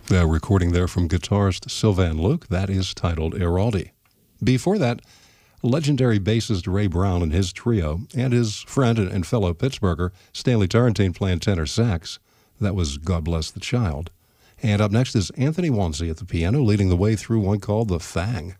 A recording there from guitarist Sylvan Luke. That is titled Iraldi. Before that, legendary bassist Ray Brown and his trio, and his friend and fellow Pittsburgher Stanley Turrentine playing tenor sax. That was God Bless the Child. And up next is Anthony Wanzi at the piano, leading the way through one called The Fang.